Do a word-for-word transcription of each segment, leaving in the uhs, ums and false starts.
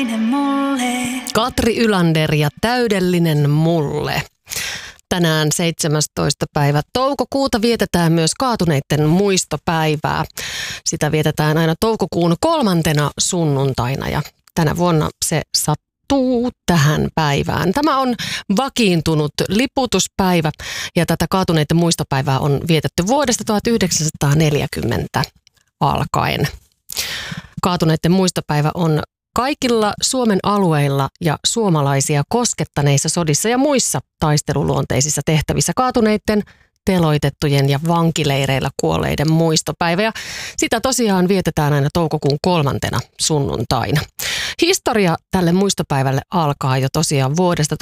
täydellinen mulle. Katri Ylander ja Täydellinen mulle. Tänään seitsemästoista päivä toukokuuta vietetään myös kaatuneiden muistopäivää. Sitä vietetään aina toukokuun kolmantena sunnuntaina ja tänä vuonna se sattuu tähän päivään. Tämä on vakiintunut liputuspäivä ja tätä kaatuneiden muistopäivää on vietetty vuodesta tuhatyhdeksänsataaneljäkymmentä alkaen. Kaatuneiden muistopäivä on kaikilla Suomen alueilla ja suomalaisia koskettaneissa sodissa ja muissa taisteluluonteisissa tehtävissä kaatuneiden, teloitettujen ja vankileireillä kuolleiden muistopäivä. Ja sitä tosiaan vietetään aina toukokuun kolmantena sunnuntaina. Historia tälle muistopäivälle alkaa jo tosiaan vuodesta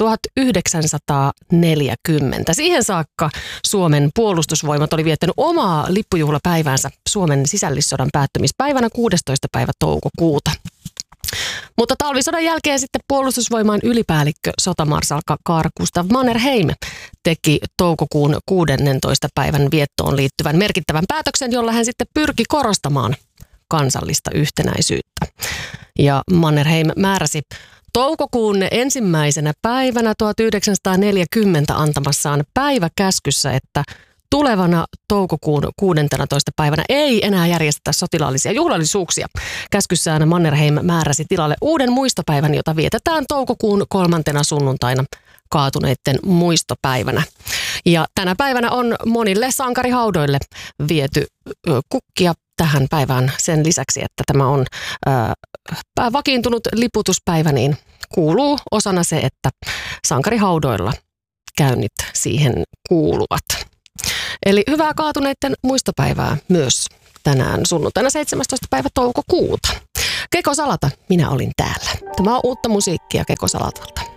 tuhatyhdeksänsataaneljäkymmentä. Siihen saakka Suomen puolustusvoimat oli viettänyt omaa lippujuhlapäiväänsä Suomen sisällissodan päättymispäivänä kuudestoista päivä toukokuuta. Mutta talvisodan jälkeen sitten puolustusvoimain ylipäällikkö sotamarsalkka Carl Gustaf Mannerheim teki toukokuun kuudennentoista päivän viettoon liittyvän merkittävän päätöksen, jolla hän sitten pyrki korostamaan kansallista yhtenäisyyttä. Ja Mannerheim määräsi toukokuun ensimmäisenä päivänä tuhatyhdeksänsataaneljäkymmentä antamassaan päiväkäskyssä, että tulevana toukokuun kuudennentoista päivänä ei enää järjestetä sotilaallisia juhlallisuuksia. Käskyssään Mannerheim määräsi tilalle uuden muistopäivän, jota vietetään toukokuun kolmantena sunnuntaina kaatuneiden muistopäivänä. Ja tänä päivänä on monille sankarihaudoille viety kukkia tähän päivään sen lisäksi, että tämä on ää, vakiintunut liputuspäivä, niin kuuluu osana se, että sankarihaudoilla käynnit siihen kuuluvat. Eli hyvää kaatuneiden muistopäivää myös tänään sunnuntaina seitsemästoista päivä toukokuuta. Keko Salata, minä olin täällä. Tämä on uutta musiikkia Keko Salatalta.